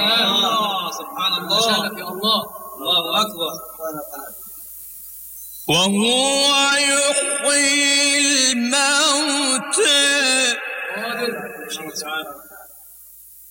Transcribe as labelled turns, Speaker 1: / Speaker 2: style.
Speaker 1: سبحان الله يا الله. الله أكبر.
Speaker 2: وهو يحيي الموتى
Speaker 1: قادر سبحانه وتعالى.